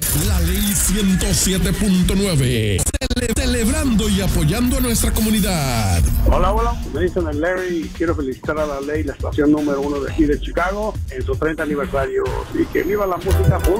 La Ley 107.9. Celebrando y apoyando a nuestra comunidad. Hola, hola. Me dicen el Larry y quiero felicitar a La Ley, la estación número 1 de aquí de Chicago, en su 30 aniversario. Y que viva la música.